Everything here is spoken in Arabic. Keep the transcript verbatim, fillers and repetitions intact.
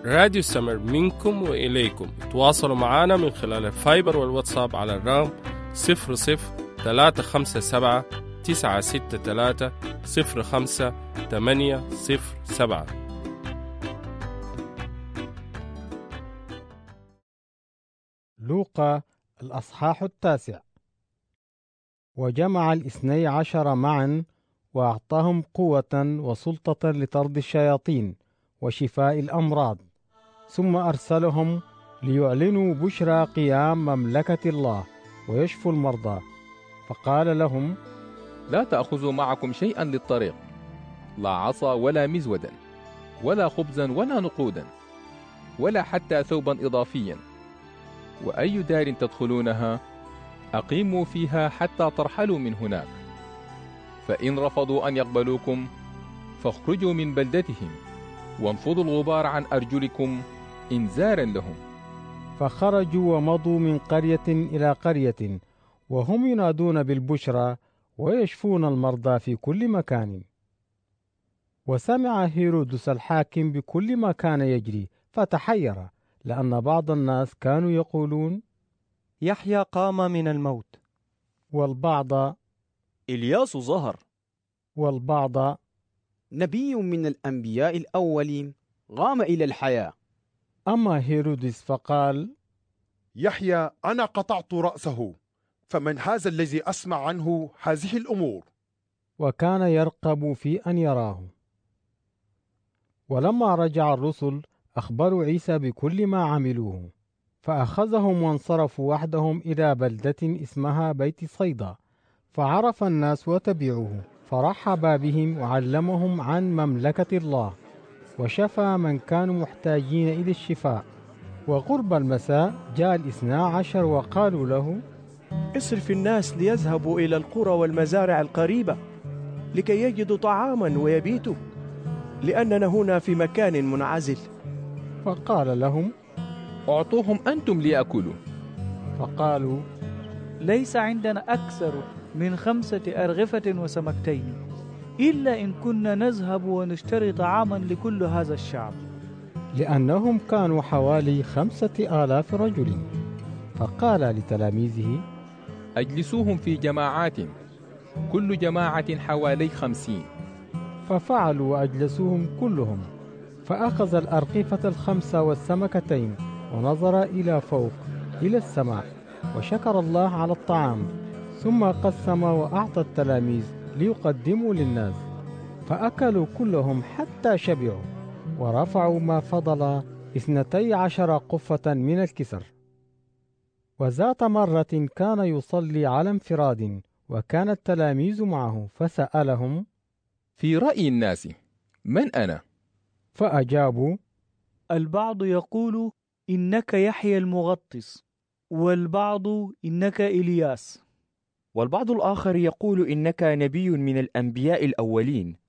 راديو سمر منكم وإليكم. تواصلوا معنا من خلال الفايبر والواتساب على الرقم صفر صفر ثلاثة خمسة سبعة تسعة ستة ثلاثة صفر خمسة ثمانية صفر سبعة. لوقا الأصحاح التاسع. وجمع الاثني عشر معا وأعطاهم قوة وسلطة لطرد الشياطين وشفاء الأمراض، ثم أرسلهم ليعلنوا بشرى قيام مملكة الله ويشفوا المرضى. فقال لهم: لا تأخذوا معكم شيئا للطريق، لا عصا ولا مزودا ولا خبزا ولا نقودا ولا حتى ثوبا إضافيا، وأي دار تدخلونها أقيموا فيها حتى ترحلوا من هناك. فإن رفضوا أن يقبلوكم فاخرجوا من بلدتهم وانفضوا الغبار عن أرجلكم إنذارا لهم. فخرجوا ومضوا من قرية إلى قرية وهم ينادون بالبشرى ويشفون المرضى في كل مكان. وسمع هيرودس الحاكم بكل ما كان يجري فتحير، لأن بعض الناس كانوا يقولون: يحيى قام من الموت، والبعض: إلياس ظهر، والبعض: نبي من الأنبياء الأولين قام إلى الحياة. أما هيرودس فقال: يحيى أنا قطعت رأسه، فمن هذا الذي أسمع عنه هذه الأمور؟ وكان يرقب في أن يراه. ولما رجع الرسل أخبروا عيسى بكل ما عملوه، فأخذهم وانصرفوا وحدهم إلى بلدة اسمها بيت صيدا، فعرف الناس وتبعوه، فرحب بهم وعلمهم عن مملكة الله، وشفى من كانوا محتاجين إلى الشفاء. وقرب المساء جاء الاثنى عشر وقالوا له: اصرف الناس ليذهبوا إلى القرى والمزارع القريبة لكي يجدوا طعاما ويبيتوا، لأننا هنا في مكان منعزل. فقال لهم: أعطوهم أنتم ليأكلوا. فقالوا: ليس عندنا أكثر من خمسة أرغفة وسمكتين، إلا إن كنا نذهب ونشتري طعاما لكل هذا الشعب، لأنهم كانوا حوالي خمسة آلاف رجل. فقال لتلاميذه: أجلسوهم في جماعات، كل جماعة حوالي خمسين. ففعلوا وأجلسوهم كلهم. فأخذ الأرغفة الخمسة والسمكتين ونظر إلى فوق إلى السماء وشكر الله على الطعام، ثم قسم وأعطى التلاميذ ليقدموا للناس، فأكلوا كلهم حتى شبعوا، ورفعوا ما فضل اثنتي عشر قفة من الكسر. وذات مرة كان يصلي على انفراد، وكان التلاميذ معه، فسألهم: في رأي الناس من أنا؟ فأجابوا: البعض يقول إنك يحيى المغطس، والبعض إنك إلياس، والبعض الآخر يقول إنك نبي من الأنبياء الأولين.